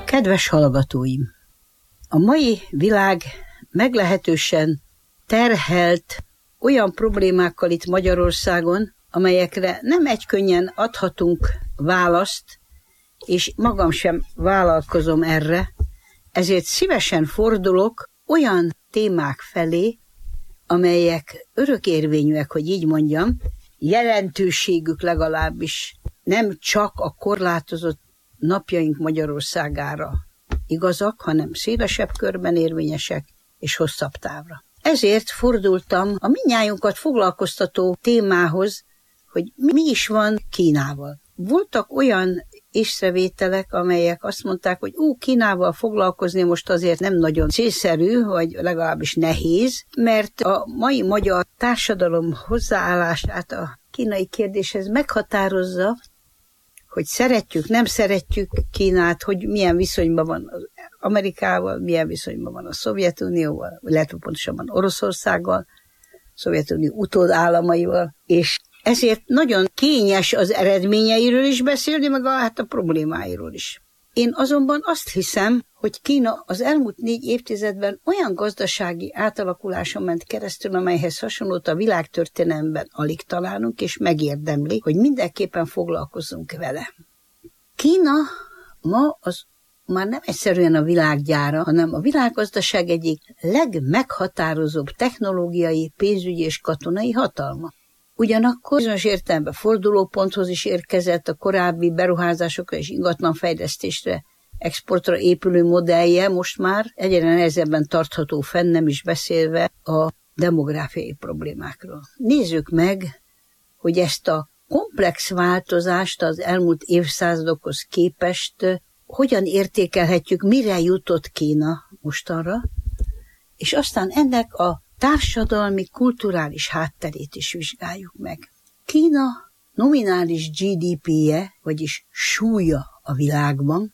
Kedves hallgatóim! A mai világ meglehetősen terhelt olyan problémákkal itt Magyarországon, amelyekre nem egykönnyen adhatunk választ, és magam sem vállalkozom erre, ezért szívesen fordulok olyan témák felé, amelyek örökérvényűek, hogy így mondjam, jelentőségük legalábbis nem csak a korlátozott napjaink Magyarországára igazak, hanem szélesebb körben érvényesek és hosszabb távra. Ezért fordultam a mindnyájunkat foglalkoztató témához, hogy mi is van Kínával. Voltak olyan észrevételek, amelyek azt mondták, hogy Kínával foglalkozni most azért nem nagyon célszerű, vagy legalábbis nehéz, mert a mai magyar társadalom hozzáállását a kínai kérdéshez meghatározza, hogy szeretjük, nem szeretjük Kínát, hogy milyen viszonyban van az Amerikával, milyen viszonyban van a Szovjetunióval, illetve pontosabban Oroszországgal, Szovjetunió utódállamaival, és ezért nagyon kényes az eredményeiről is beszélni, meg a problémáiról is. Én azonban azt hiszem, hogy Kína az elmúlt 4 évtizedben olyan gazdasági átalakuláson ment keresztül, amelyhez hasonlót a világtörténelemben alig találunk, és megérdemli, hogy mindenképpen foglalkozzunk vele. Kína ma már nem egyszerűen a világgyára, hanem a világgazdaság egyik legmeghatározóbb technológiai, pénzügyi és katonai hatalma. Ugyanakkor bizonyos értelemben fordulóponthoz is érkezett a korábbi beruházásokra és ingatlanfejlesztésre, exportra épülő modellje most már egyre nehezebben tartható fenn, nem is beszélve a demográfiai problémákról. Nézzük meg, hogy ezt a komplex változást az elmúlt évszázadokhoz képest hogyan értékelhetjük, mire jutott Kína mostanra, és aztán ennek a társadalmi, kulturális hátterét is vizsgáljuk meg. Kína nominális GDP-je, vagyis súlya a világban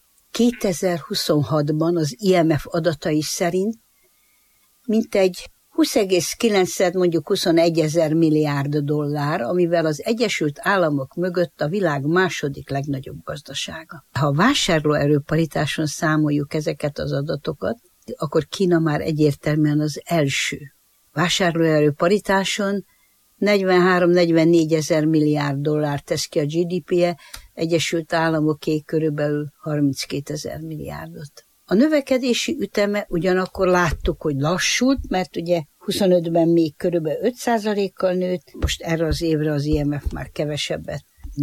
2026-ban az IMF adatai szerint mintegy 20,9, mondjuk 21 000 milliárd dollár, amivel az Egyesült Államok mögött a világ második legnagyobb gazdasága. Ha vásárlóerő paritáson számoljuk ezeket az adatokat, akkor Kína már egyértelműen az első. Vásárlóerő paritáson 43-44 000 milliárd dollár tesz ki a GDP-je, Egyesült Államoké körülbelül 32 000 milliárdot. A növekedési üteme ugyanakkor láttuk, hogy lassult, mert ugye 25-ben még körülbelül 5%-kal nőtt, most erre az évre az IMF már kevesebbet,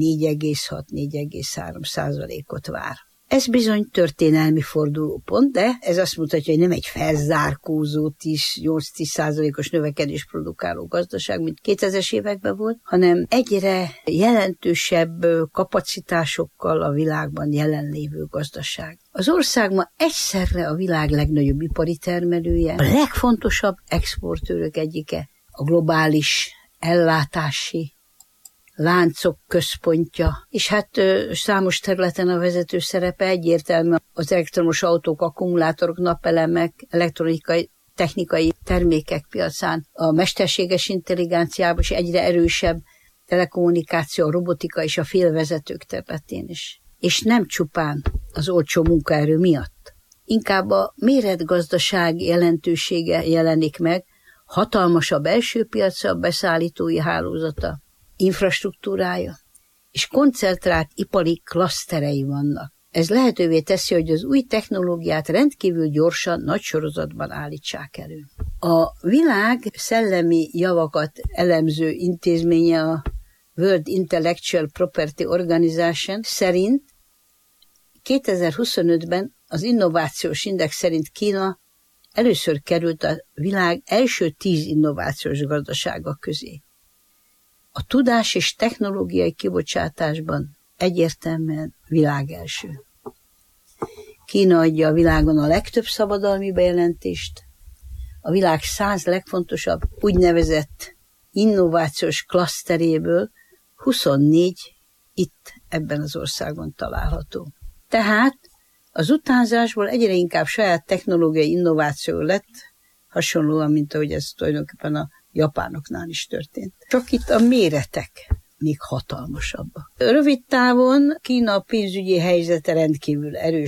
4,6-4,3%-ot vár. Ez bizony történelmi fordulópont, de ez azt mutatja, hogy nem egy felzárkózó 8-10%-os növekedés produkáló gazdaság, mint 2000-es években volt, hanem egyre jelentősebb kapacitásokkal a világban jelenlévő gazdaság. Az ország ma egyszerre a világ legnagyobb ipari termelője, a legfontosabb exportőrök egyike, a globális ellátási láncok központja, és számos területen a vezető szerepe egyértelmű az elektromos autók, akkumulátorok, napelemek, elektronikai, technikai termékek piacán, a mesterséges intelligenciában és egyre erősebb telekommunikáció, a robotika és a félvezetők területén is. És nem csupán az olcsó munkaerő miatt. Inkább a méretgazdaság jelentősége jelenik meg, hatalmas a belső piaca, a beszállítói hálózata, infrastruktúrája, és koncentrált ipari klaszterei vannak. Ez lehetővé teszi, hogy az új technológiát rendkívül gyorsan, nagy sorozatban állítsák elő. A világ szellemi javakat elemző intézménye, a World Intellectual Property Organization szerint 2025-ben az innovációs index szerint Kína először került a világ első 10 innovációs gazdasága közé. A tudás és technológiai kibocsátásban egyértelműen világelső. Kína adja a világon a legtöbb szabadalmi bejelentést, a világ 100 legfontosabb úgynevezett innovációs klaszteréből 24 itt ebben az országban található. Tehát az utánzásból egyre inkább saját technológiai innováció lett, hasonlóan, mint ahogy ez tulajdonképpen a japánoknál is történt. Csak itt a méretek még hatalmasabbak. Rövid távon Kína pénzügyi helyzete rendkívül erős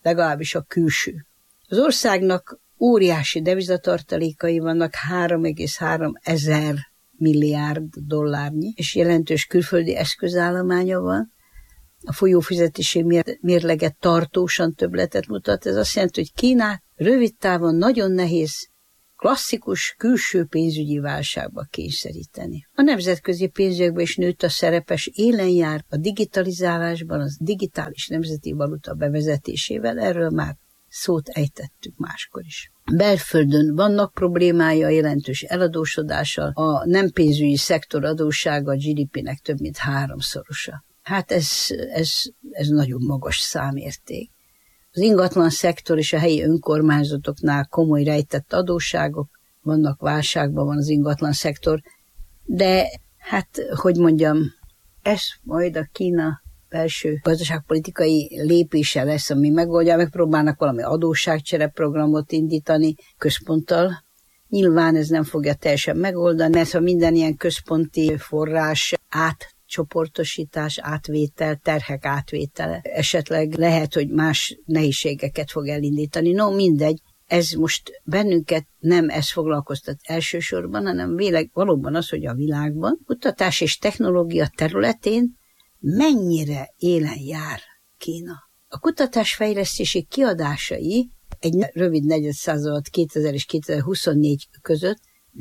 legalábbis a külső. Az országnak óriási devizatartalékai vannak, 3,3 ezer milliárd dollárnyi, és jelentős külföldi eszközállománya van. A folyófizetési mérlege tartósan többletet mutat. Ez azt jelenti, hogy Kínát rövid távon nagyon nehéz klasszikus külső pénzügyi válságba kényszeríteni. A nemzetközi pénzügyekben is nőtt a szerepes, élen jár a digitalizálásban, az digitális nemzeti valuta bevezetésével, erről már szót ejtettük máskor is. Belföldön vannak problémája, jelentős eladósodással, a nem pénzügyi szektor adóssága a GDP-nek több mint 3-szorosa. Hát ez nagyon magas számérték. Az ingatlan szektor és a helyi önkormányzatoknál komoly rejtett adósságok vannak, válságban van az ingatlan szektor, de hát, hogy mondjam, ez majd a Kína belső gazdaságpolitikai lépése lesz, ami megoldja, megpróbálnak valami adósságcsereprogramot indítani központtal. Nyilván ez nem fogja teljesen megoldani, mert ha minden ilyen központi forrás átcsoportosítás, átvétel, terhek átvétele, esetleg lehet, hogy más nehézségeket fog elindítani. No, mindegy, ez most bennünket nem ez foglalkoztat elsősorban, hanem valóban az, hogy a világban kutatás és technológia területén mennyire élen jár Kína. A kutatásfejlesztési kiadásai egy rövid negyedszázad 2000 és 2024 között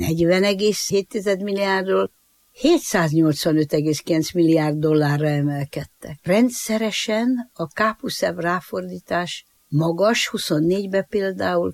40,7 milliárdról 785,9 milliárd dollárra emelkedtek. Rendszeresen a K+F ráfordítás magas, 24-ben például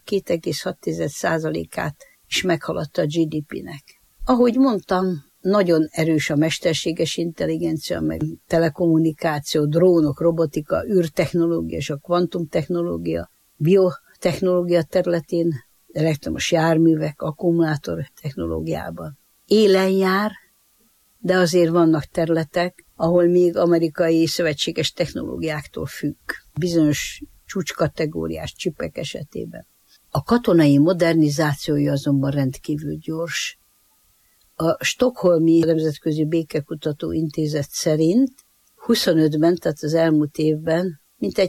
2,6%-át is meghaladta a GDP-nek. Ahogy mondtam, nagyon erős a mesterséges intelligencia, meg telekommunikáció, drónok, robotika, űrtechnológia és a kvantumtechnológia, biotechnológia területén, elektromos járművek, akkumulátor technológiában. Élen jár, de azért vannak területek, ahol még amerikai szövetséges technológiáktól függ. Bizonyos csúcskategóriás csipek esetében. A katonai modernizációja azonban rendkívül gyors. A Stockholmi Nemzetközi Békekutató Intézet szerint 25-ben, tehát az elmúlt évben mintegy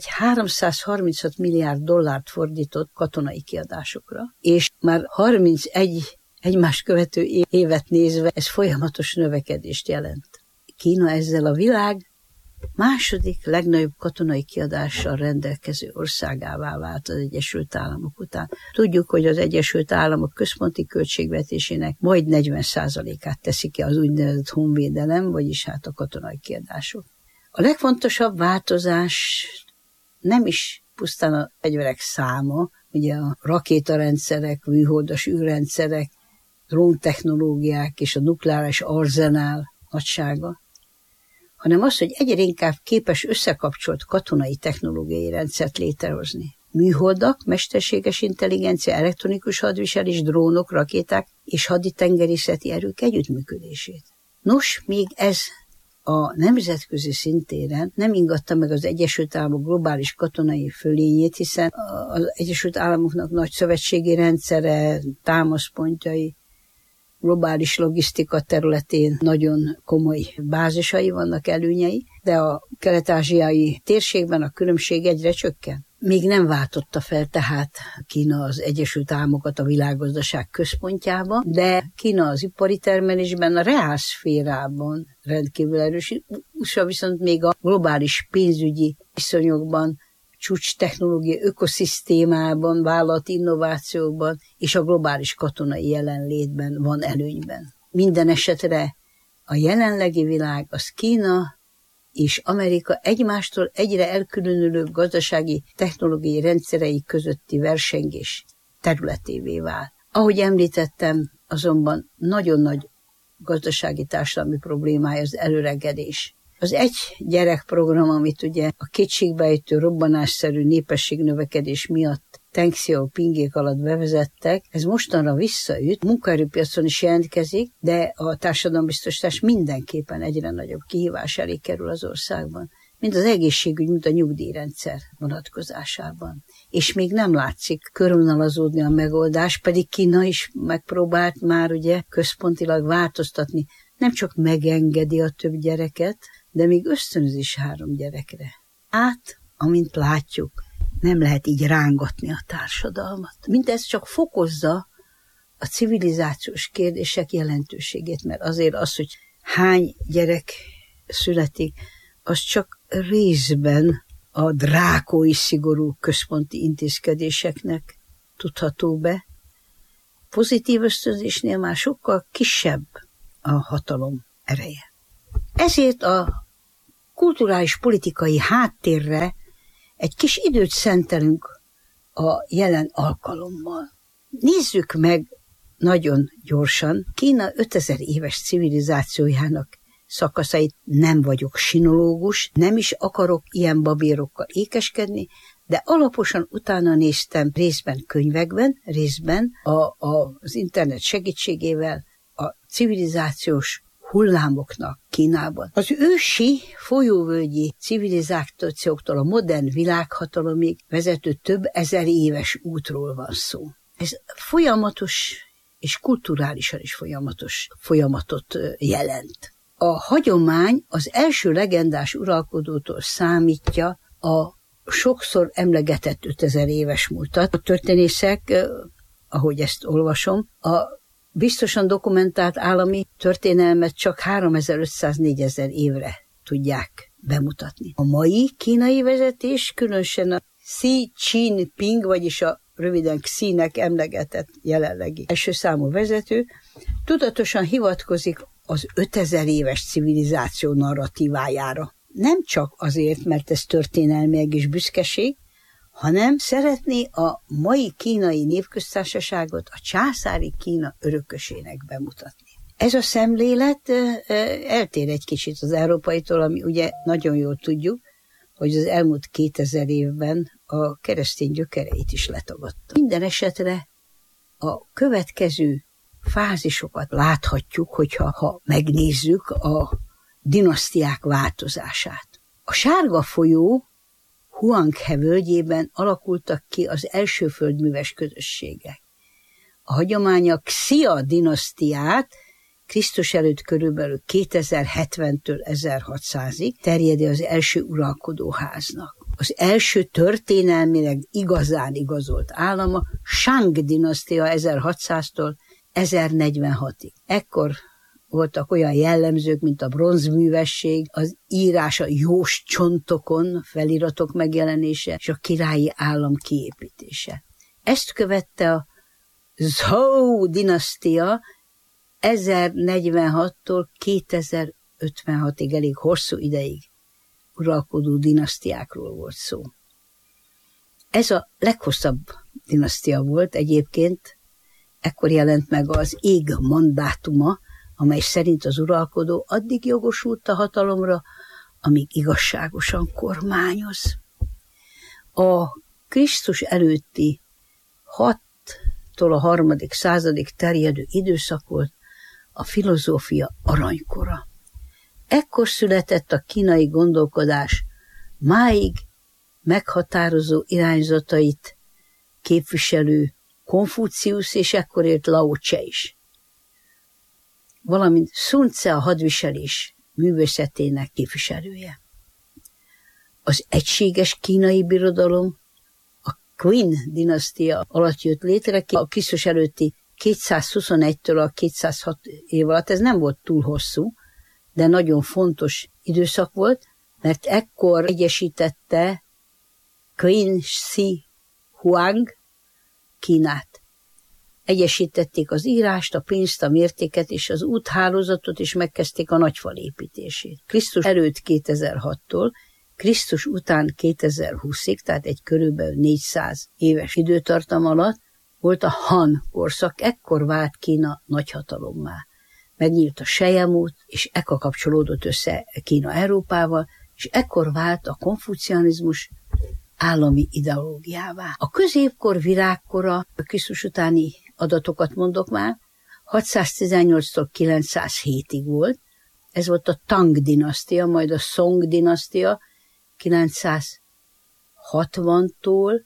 336 milliárd dollárt fordított katonai kiadásokra, és már 31 egymás követő évet nézve ez folyamatos növekedést jelent. Kína ezzel a világ második legnagyobb katonai kiadással rendelkező országává vált az Egyesült Államok után. Tudjuk, hogy az Egyesült Államok központi költségvetésének majd 40%-át teszi ki az úgynevezett honvédelem, vagyis hát a katonai kiadások. A legfontosabb változás nem is pusztán a fegyverek száma, ugye a rakétarendszerek, műholdas űrrendszerek, dróntechnológiák és a nukleáris arzenál nagysága, hanem az, hogy egyre inkább képes összekapcsolt katonai technológiai rendszert létrehozni. Műholdak, mesterséges intelligencia, elektronikus hadviselés, drónok, rakéták és haditengerészeti erők együttműködését. Nos, még ez a nemzetközi szintéren nem ingatta meg az Egyesült Államok globális katonai fölényét, hiszen az Egyesült Államoknak nagy szövetségi rendszere, támaszpontjai, globális logisztika területén nagyon komoly bázisai vannak, előnyei, de a kelet-ázsiai térségben a különbség egyre csökken. Még nem váltotta fel tehát Kína az Egyesült Államokat a világgazdaság központjába, de Kína az ipari termelésben, a reálszférában rendkívül erős, USA viszont még a globális pénzügyi viszonyokban, csúcs technológiai ökoszisztémában, vállalati innovációban és a globális katonai jelenlétben van előnyben. Minden esetre a jelenlegi világ az Kína és Amerika egymástól egyre elkülönülő gazdasági technológiai rendszerei közötti versengés területévé vált. Ahogy említettem, azonban nagyon nagy gazdasági társadalmi problémája az előregedés. Az egy gyerekprogram, amit ugye a kétségbejtő robbanásszerű népességnövekedés miatt Deng Xiaopingék alatt bevezettek, ez mostanra visszaüt, munkaerőpiacon is jelentkezik, de a társadalombiztosítás mindenképpen egyre nagyobb kihívás elé kerül az országban, mint az egészségügy, mint a nyugdíjrendszer vonatkozásában. És még nem látszik körvonalazódni a megoldás, pedig Kína is megpróbált már ugye központilag változtatni, nem csak megengedi a több gyereket, de még ösztönöz is 3 gyerekre. Amint látjuk, Nem lehet így rángatni a társadalmat. Mindez csak fokozza a civilizációs kérdések jelentőségét, mert azért az, hogy hány gyerek születik, az csak részben a drákói szigorú központi intézkedéseknek tudható be. Pozitív ösztönzésnél már sokkal kisebb a hatalom ereje. Ezért a kulturális politikai háttérre egy kis időt szentelünk a jelen alkalommal. Nézzük meg nagyon gyorsan Kína 5000 éves civilizációjának szakaszait. Nem vagyok sinológus, nem is akarok ilyen babérokkal ékeskedni, de alaposan utána néztem részben könyvekben, részben az internet segítségével a civilizációs hullámoknak Kínában. Az ősi folyóvölgyi civilizációktól a modern világhatalomig vezető több ezer éves útról van szó. Ez folyamatos és kulturálisan is folyamatot jelent. A hagyomány az első legendás uralkodótól számítja a sokszor emlegetett 5000 éves múltat. A történészek, ahogy ezt olvasom, a biztosan dokumentált állami történelmet csak 3500-4000 évre tudják bemutatni. A mai kínai vezetés, különösen a Xi Jinping, vagyis a röviden Xi-nek emlegetett jelenlegi első számú vezető, tudatosan hivatkozik az 5000 éves civilizáció narratívájára. Nem csak azért, mert ez történelmileg is büszkeség, hanem szeretné a mai kínai népköztársaságot a császári Kína örökösének bemutatni. Ez a szemlélet eltér egy kicsit az európaitól, ami ugye nagyon jól tudjuk, hogy az elmúlt 2000 évben a keresztény gyökereit is letagadta. Minden esetre a következő fázisokat láthatjuk, hogyha megnézzük a dinasztiák változását. A Sárga folyó Huanghe völgyében alakultak ki az első földműves közösségek. A hagyomány a Xia dinasztiát Krisztus előtt körülbelül 2070-től 1600-ig terjedi az első uralkodóháznak. Az első történelmileg igazán igazolt állama Shang dinasztia 1600-tól 1046-ig. Ekkor voltak olyan jellemzők, mint a bronzművesség, az írás a jós csontokon, feliratok megjelenése, és a királyi állam kiépítése. Ezt követte a Zhou dinasztia 1046-tól 2056-ig, elég hosszú ideig uralkodó dinasztiákról volt szó. Ez a leghosszabb dinasztia volt egyébként, ekkor jelent meg az ég mandátuma, amely szerint az uralkodó addig jogosult a hatalomra, amíg igazságosan kormányoz. A Krisztus előtti 6-tól a 3. századig terjedő időszak volt a filozófia aranykora. Ekkor született a kínai gondolkodás máig meghatározó irányzatait képviselő Konfuciusz, és ekkor élt Lao Tse is, valamint Sun Tse a hadviselés művészetének képviselője. Az egységes kínai birodalom a Qin dinasztia alatt jött létre, a Krisztus előtti 221-től a 206 év alatt. Ez nem volt túl hosszú, de nagyon fontos időszak volt, mert ekkor egyesítette Qin Shi Huang Kínát. Egyesítették az írást, a pénzt, a mértéket és az úthálózatot, és megkezdték a nagyfal építését. Krisztus előtt 2006-tól, Krisztus után 2020-ig, tehát egy körülbelül 400 éves időtartam alatt volt a Han korszak, ekkor vált Kína nagyhatalommá. Megnyílt a Selyemút, és ekkor kapcsolódott össze Kína Európával, és ekkor vált a konfucianizmus állami ideológiává. A középkor virágkora, a Krisztus utáni adatokat mondok már, 618-tól 907-ig volt. Ez volt a Tang dinasztia, majd a Song dinasztia 960-tól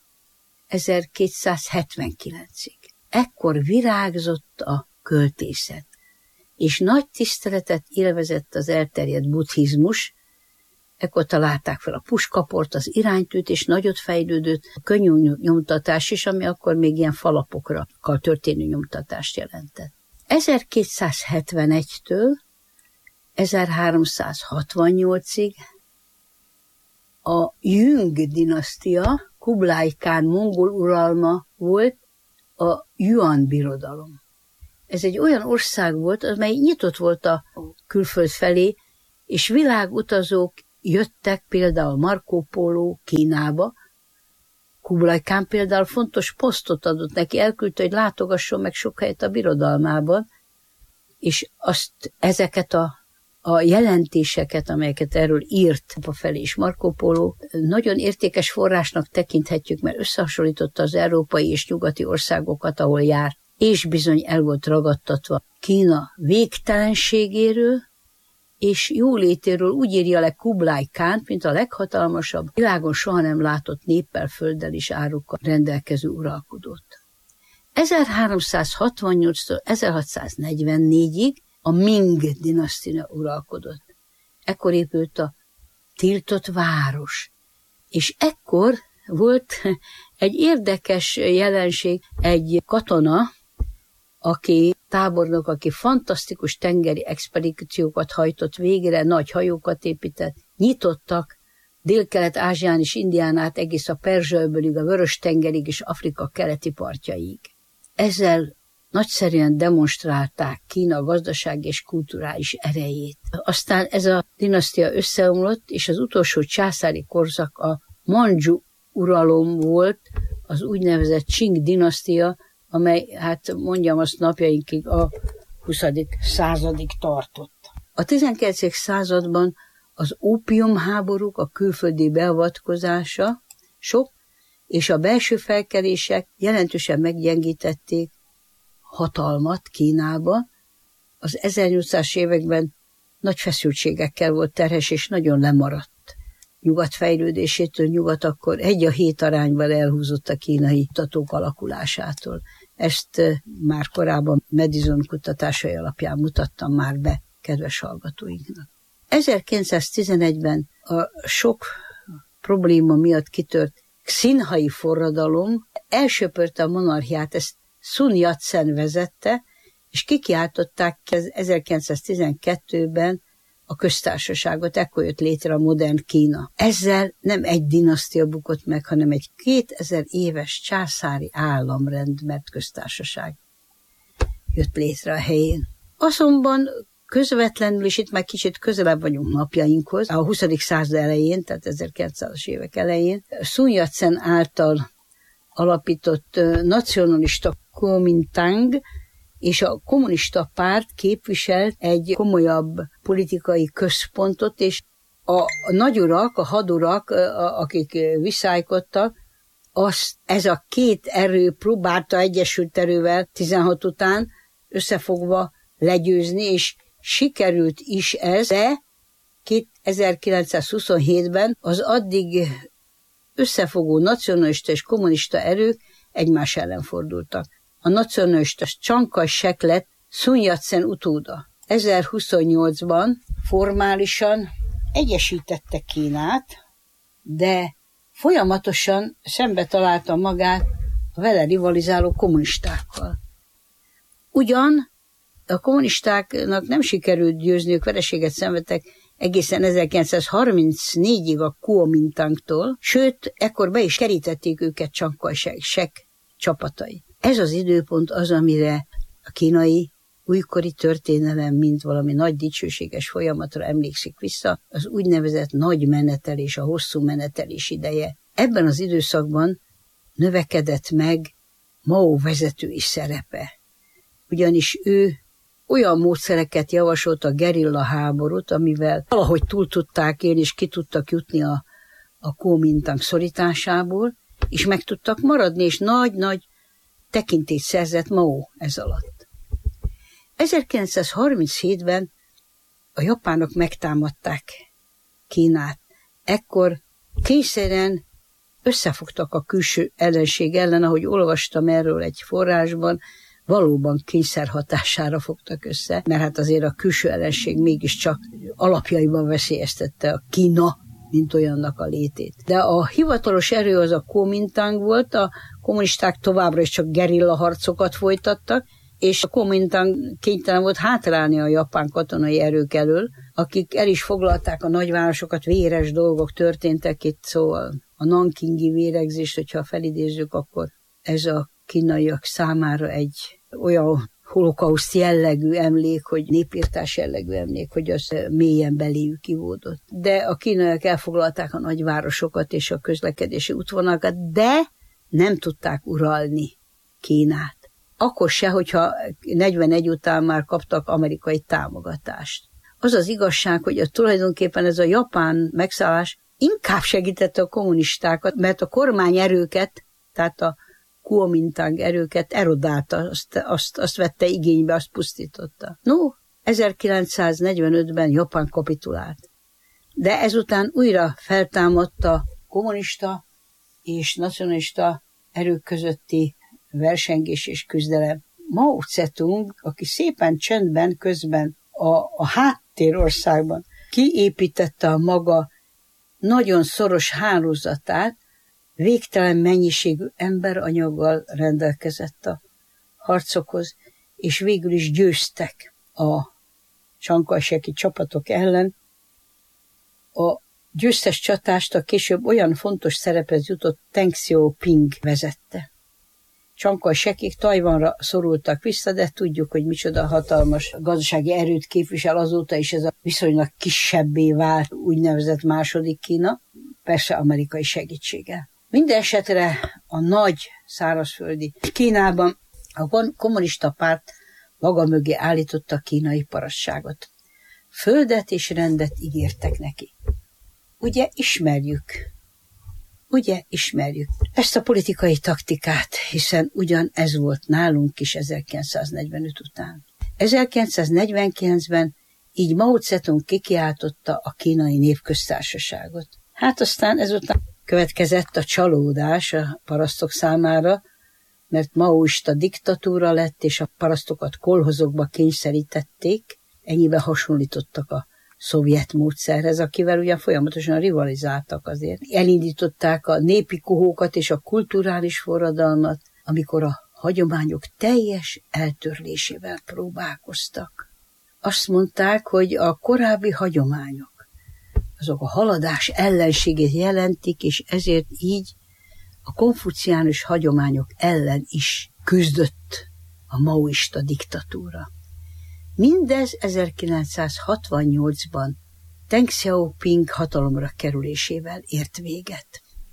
1279-ig. Ekkor virágzott a költészet, és nagy tiszteletet élvezett az elterjedt buddhizmus ekkor találták fel a puskaport, az iránytűt, és nagyot fejlődött a könnyű nyomtatás is, ami akkor még ilyen falapokra történő nyomtatást jelentett. 1271-től 1368-ig a Jüng dinasztia, Kublai Kán mongol uralma volt a Yuan birodalom. Ez egy olyan ország volt, amely nyitott volt a külföld felé, és világutazók jöttek, például Marco Polo Kínába. Kublai Kán például fontos posztot adott neki, elküldte, hogy látogasson meg sok helyet a birodalmában, és ezeket a jelentéseket, amelyeket erről írt a felé is Marco Polo, nagyon értékes forrásnak tekinthetjük, mert összehasonlította az európai és nyugati országokat, ahol járt, és bizony el volt ragadtatva Kína végtelenségéről, és jólétéről úgy írja le Kublai Kánt, mint a leghatalmasabb, világon soha nem látott néppel, földdel és árukkal rendelkező uralkodót. 1368-tól 1644-ig a Ming dinasztia uralkodott. Ekkor épült a tiltott város. És ekkor volt egy érdekes jelenség, egy katona, tábornok, aki fantasztikus tengeri expedíciókat hajtott végre, nagy hajókat épített, nyitottak Dél-Kelet-Ázsián és Indián át egész a Perzsa-öbölig, a Vörös-tengerig és Afrika keleti partjaig. Ezzel nagyszerűen demonstrálták Kína gazdasági és kulturális erejét. Aztán ez a dinasztia összeomlott, és az utolsó császári korszak a Mandzsu uralom volt, az úgynevezett Qing dinasztia, amely, hát mondjam azt, napjainkig a 20. századig tartott. A 19. században az ópiumháborúk, a külföldi beavatkozása sok, és a belső felkelések jelentősen meggyengítették hatalmat Kínába. Az 1800-as években nagy feszültségekkel volt terhes, és nagyon lemaradt. Nyugat fejlődésétől nyugat akkor 1:7 arányban elhúzott a kínai kutatók alakulásától. Ezt már korábban Madison kutatásai alapján mutattam már be kedves hallgatóinknak. 1911-ben a sok probléma miatt kitört xinhai forradalom elsöpörte a monarchiát, ezt Sun Yat-sen vezette, és kikiáltották 1912-ben a köztársaságot, ekkor jött létre a modern Kína. Ezzel nem egy dinasztia bukott meg, hanem egy 2000 éves császári államrend, mert köztársaság jött létre a helyén. Azonban közvetlenül, és itt már kicsit közelebb vagyunk napjainkhoz, a 20. század elején, tehát 1900-as évek elején, Sun Yat-sen által alapított nacionalista Kuomintang és a kommunista párt képviselt egy komolyabb politikai központot, és a nagyurak, a hadurak, akik viszálykodtak, ez a két erő próbálta egyesült erővel 16 után összefogva legyőzni, és sikerült is ez, de 1927-ben az addig összefogó nacionalista és kommunista erők egymás ellen fordultak. A nacionalista Chiang Kai-shek lett Sun Yat-sen utóda. 1028-ban formálisan egyesítette Kínát, de folyamatosan szembe találta magát a vele rivalizáló kommunistákkal. Ugyan a kommunistáknak nem sikerült győzniük, vereséget szenvedtek egészen 1934-ig a Kuomintangtól, sőt, ekkor be is kerítették őket Chiang Kai-shek csapatai. Ez az időpont az, amire a kínai újkori történelem, mint valami nagy dicsőséges folyamatra emlékszik vissza, az úgynevezett nagy menetelés, a hosszú menetelés ideje. Ebben az időszakban növekedett meg Mao vezetői szerepe. Ugyanis ő olyan módszereket javasolt, a gerilla háborút, amivel valahogy túl tudták élni, és ki tudtak jutni a Kuomintang szorításából, és meg tudtak maradni, és nagy-nagy tekintélyt szerzett Mao ez alatt. 1937-ben a japánok megtámadták Kínát. Ekkor kényszerűen összefogtak a külső ellenség ellen, ahogy olvastam erről egy forrásban, valóban kényszer hatására fogtak össze, mert hát azért a külső ellenség mégiscsak alapjaiban veszélyeztette a Kína mint olyannak a létét. De a hivatalos erő az a Kuomintang volt, a kommunisták továbbra is csak gerilla harcokat folytattak, és a Kuomintang kénytelen volt hátrálni a japán katonai erők elől, akik el is foglalták a nagyvárosokat, véres dolgok történtek itt, szóval a nankingi véregzést, hogyha felidézzük, akkor ez a kínaiak számára egy olyan holokauszt jellegű emlék, hogy népirtás jellegű emlék, hogy az mélyen beléjük ivódott. De a kínaiak elfoglalták a nagyvárosokat és a közlekedési útvonalakat, de nem tudták uralni Kínát. Akkor se, hogyha 41 után már kaptak amerikai támogatást. Az az igazság, hogy tulajdonképpen ez a japán megszállás inkább segítette a kommunistákat, mert a kormányerőket, tehát a Kuomintang erőket erodálta, azt vette igénybe, azt pusztította. No, 1945-ben Japán kapitulált. De ezután újra feltámadt a kommunista és nacionalista erők közötti versengés és küzdelem. Mao Zedong, aki szépen csendben közben a háttérországban kiépítette a maga nagyon szoros hálózatát, végtelen mennyiségű emberanyaggal rendelkezett a harcokhoz, és végül is győztek a csankajseki csapatok ellen. A győztes csatást a később olyan fontos szerephez jutott Deng Xiaoping vezette. Csankajsekik Tajvanra szorultak vissza, de tudjuk, hogy micsoda hatalmas gazdasági erőt képvisel, azóta is ez a viszonylag kisebbé vált úgynevezett második Kína, persze amerikai segítséggel. Minden esetre a nagy szárazföldi Kínában a kommunista párt maga mögé állította a kínai parasságot. Földet és rendet ígértek neki. Ugye ismerjük ezt a politikai taktikát, hiszen ugyan ez volt nálunk is 1945 után. 1949-ben így Mao Zedong kikiáltotta a kínai népköztársaságot. Hát aztán ezután következett a csalódás a parasztok számára, mert maoista diktatúra lett, és a parasztokat kolhozokba kényszerítették, ennyiben hasonlítottak a szovjet módszerhez, akivel ugyan folyamatosan rivalizáltak azért. Elindították a népi kohókat és a kulturális forradalmat, amikor a hagyományok teljes eltörlésével próbálkoztak. Azt mondták, hogy a korábbi hagyományok azok a haladás ellenségét jelentik, és ezért így a konfuciánus hagyományok ellen is küzdött a maoista diktatúra. Mindez 1968-ban Deng Xiaoping hatalomra kerülésével ért véget.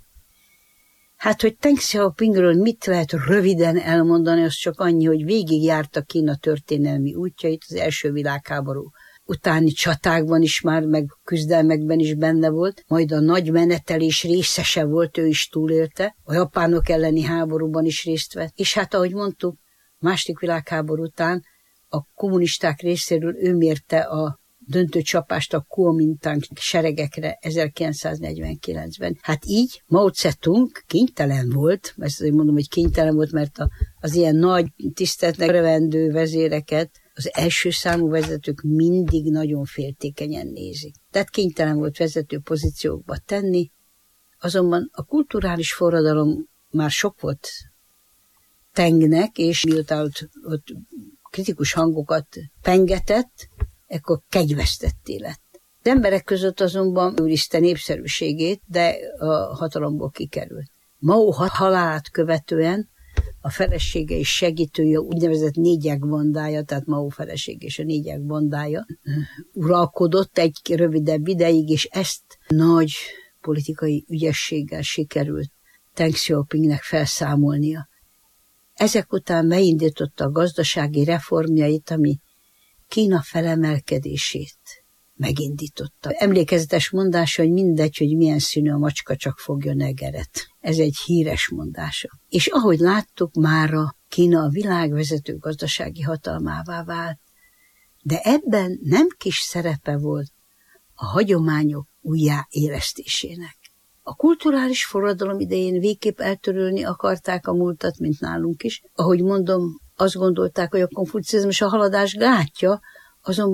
Hát, hogy Deng Xiaopingről mit lehet röviden elmondani, az csak annyi, hogy végigjárta Kína történelmi útjait, az első világháború utáni csatákban is már, meg küzdelmekben is benne volt, majd a nagy menetelés részese volt, ő is túlélte, a japánok elleni háborúban is részt vett, és hát ahogy mondtuk, második világháború után a kommunisták részéről ő mérte a döntő csapást a Kuomintang seregekre 1949-ben. Hát így Mao Zedong kénytelen volt, ezt mondom, hogy kénytelen volt, mert az ilyen nagy tiszteletnek revendő vezéreket az első számú vezetők mindig nagyon féltékenyen nézik. Tehát kénytelen volt vezető pozíciókba tenni, azonban a kulturális forradalom már sok volt Tengnek, és miután ott kritikus hangokat pengetett, ekkor kegyvesztetté lett. Az emberek között azonban őrizte népszerűségét, de a hatalomból kikerült. Mao halálát követően a felesége és segítője, úgynevezett négyek bandája, tehát Mao feleség és a négyek bandája uralkodott egy rövidebb ideig, és ezt nagy politikai ügyességgel sikerült Deng Xiaopingnek felszámolnia. Ezek után beindította a gazdasági reformjait, ami Kína felemelkedését megindította. Emlékezetes mondása, hogy mindegy, hogy milyen színű a macska, csak fogja negeret. Ez egy híres mondása. És ahogy láttuk, mára Kína a világvezető gazdasági hatalmává vált, de ebben nem kis szerepe volt a hagyományok újjáélesztésének. A kulturális forradalom idején végképp eltörölni akarták a múltat, mint nálunk is. Ahogy mondom, azt gondolták, hogy a konfucianizmus a haladás gátja, azonban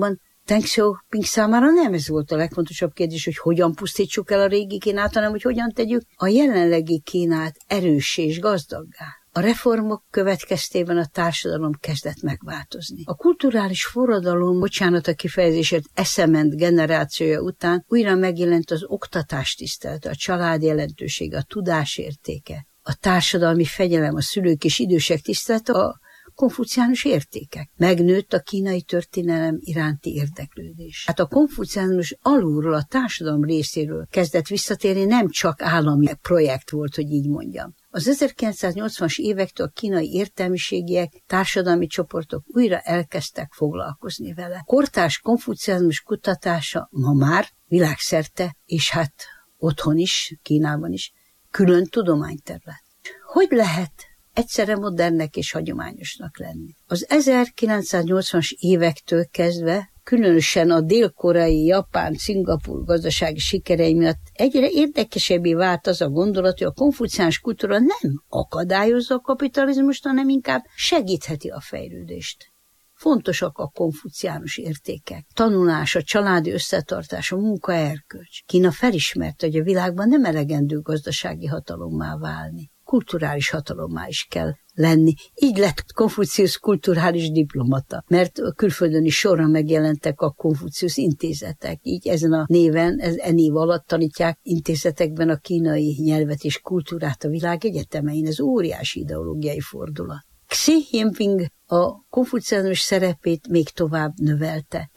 Deng Xiaoping számára nem ez volt a legfontosabb kérdés, hogy hogyan pusztítsuk el a régi Kínát, hanem hogy hogyan tegyük a jelenlegi Kínát erőssé és gazdaggá. A reformok következtében a társadalom kezdett megváltozni. A kulturális forradalom, bocsánat a kifejezésért, eszement generációja után újra megjelent az oktatás tisztelete, a család jelentősége, a tudás értéke, a társadalmi fegyelem, a szülők és idősek tisztelete, a konfuciánus értékek. Megnőtt a kínai történelem iránti érdeklődés. Hát a konfuciánus alulról, a társadalom részéről kezdett visszatérni, nem csak állami projekt volt, hogy így mondjam. Az 1980-as évektől a kínai értelmiségiek, társadalmi csoportok újra elkezdtek foglalkozni vele. Kortárs konfuciánus kutatása ma már világszerte, és hát otthon is, Kínában is, külön tudományterület. Hogy lehet egyszerre modernnek és hagyományosnak lenni? Az 1980-as évektől kezdve, különösen a dél-koreai, japán, Szingapúr gazdasági sikerei miatt egyre érdekesebbé vált az a gondolat, hogy a konfuciánus kultúra nem akadályozza a kapitalizmust, hanem inkább segítheti a fejlődést. Fontosak a konfuciánus értékek. Tanulás, a családi összetartás, a munkaerkölcs. Kína felismerte, hogy a világban nem elegendő gazdasági hatalommá válni. Kulturális hatalommá is kell lenni. Így lett Konfuciusz kulturális diplomata, mert külföldön is sorra megjelentek a Konfuciusz intézetek. Így ezen a néven, név alatt tanítják intézetekben a kínai nyelvet és kultúrát a világ egyetemein. Ez óriási ideológiai fordulat. Xi Jinping a konfuciánus szerepét még tovább növelte.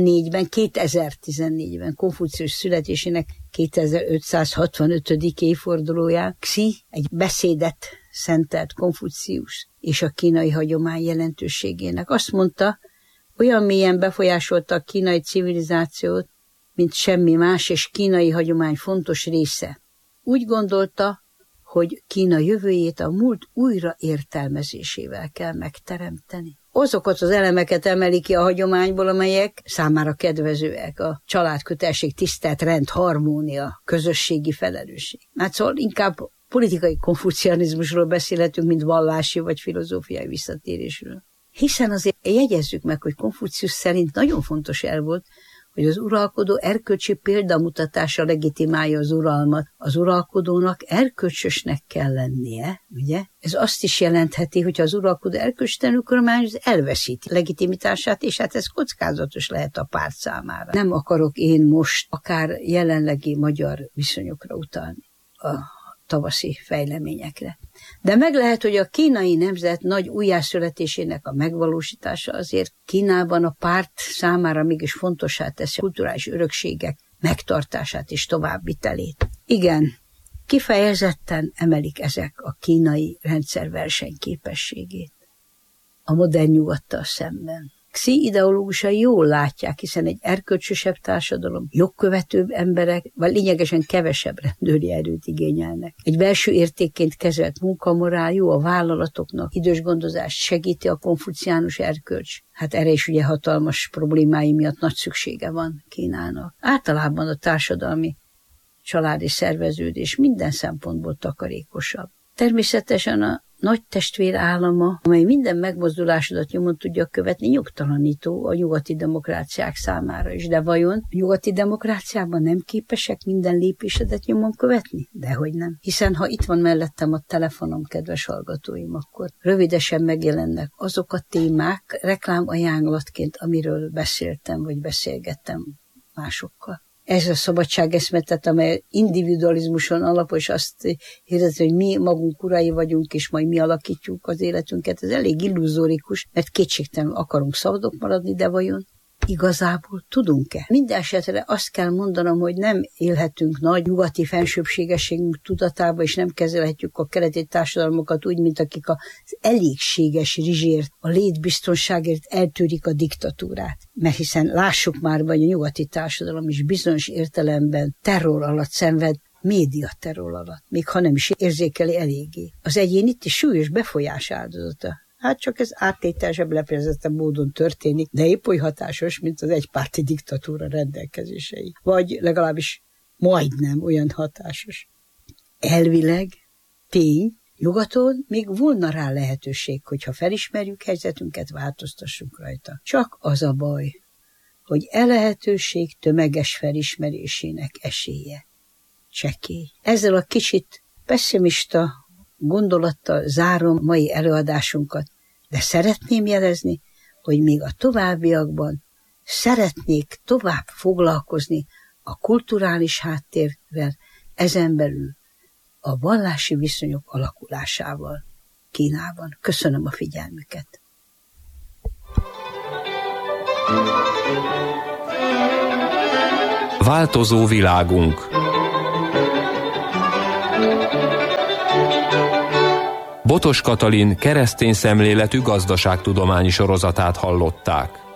2014-ben Konfuciusz születésének 2565. évfordulóján Xi egy beszédet szentelt Konfuciusz és a kínai hagyomány jelentőségének. Azt mondta, olyan mélyen befolyásolta a kínai civilizációt, mint semmi más, és kínai hagyomány fontos része. Úgy gondolta, hogy Kína jövőjét a múlt újra értelmezésével kell megteremteni. Azokat az elemeket emeli ki a hagyományból, amelyek számára kedvezőek: a családkötelség, tisztelt rend, harmónia, közösségi felelősség. Hát szóval inkább politikai konfucianizmusról beszélhetünk, mint vallási vagy filozófiai visszatérésről. Hiszen azért jegyezzük meg, hogy Konfuciusz szerint nagyon fontos el volt, hogy az uralkodó erkölcsi példamutatása legitimálja az uralmat. Az uralkodónak erkölcsösnek kell lennie, ugye? Ez azt is jelentheti, hogy az uralkodó erkölcstelenül kormányoz, elveszíti legitimitását, és hát ez kockázatos lehet a párt számára. Nem akarok én most akár jelenlegi magyar viszonyokra utalni, a tavaszi fejleményekre. De meg lehet, hogy a kínai nemzet nagy újjászületésének a megvalósítása azért Kínában a párt számára mégis fontossá teszi a kulturális örökségek megtartását és továbbvitelét. Igen, kifejezetten emelik ezek a kínai rendszer versenyképességét a modern nyugattal szemben. Xi ideológusai jól látják, hiszen egy erkölcsösebb társadalom, jogkövetőbb emberek, vagy lényegesen kevesebb rendőri erőt igényelnek. Egy belső értékként kezelt munkamorál jó a vállalatoknak, idős gondozást segíti a konfuciánus erkölcs. Hát erre is ugye hatalmas problémái miatt nagy szüksége van Kínának. Általában a társadalmi családi szerveződés minden szempontból takarékosabb. Természetesen a nagy testvér állama, amely minden megmozdulásodat nyomon tudja követni, nyugtalanító a nyugati demokráciák számára is. De vajon a nyugati demokráciában nem képesek minden lépésedet nyomon követni? Dehogy nem. Hiszen ha itt van mellettem a telefonom, kedves hallgatóim, akkor rövidesen megjelennek azok a témák reklámajánlatként, amiről beszéltem, vagy beszélgettem másokkal. Ez a szabadságeszmetet, amely individualizmuson alapul, és azt hirdeti, hogy mi magunk urai vagyunk, és majd mi alakítjuk az életünket. Ez elég illuzórikus, mert kétségtelenül akarunk szabadok maradni, de vajon igazából tudunk-e? Mindenesetre azt kell mondanom, hogy nem élhetünk nagy nyugati fensőbbségességünk tudatába, és nem kezelhetjük a keleti társadalmakat úgy, mint akik az elégséges rizsért, a létbiztonságért eltűrik a diktatúrát. Mert hiszen lássuk már, hogy a nyugati társadalom is bizonyos értelemben terror alatt szenved, médiaterror alatt, még ha nem is érzékeli eléggé. Az egyén itt is súlyos befolyás áldozata. Hát csak ez áttételesebb, leprezettebb módon történik, de épp oly hatásos, mint az egypárti diktatúra rendelkezései. Vagy legalábbis majdnem olyan hatásos. Elvileg, tény, nyugaton még volna rá lehetőség, hogyha felismerjük helyzetünket, változtassunk rajta. Csak az a baj, hogy lehetőség tömeges felismerésének esélye csekély. Ezzel a kicsit pessimista gondolattal zárom mai előadásunkat, de szeretném jelezni, hogy még a továbbiakban szeretnék tovább foglalkozni a kulturális háttérrel, ezen belül a vallási viszonyok alakulásával Kínában. Köszönöm a figyelmüket! Változó világunk. Botos Katalin keresztény szemléletű gazdaságtudományi sorozatát hallották.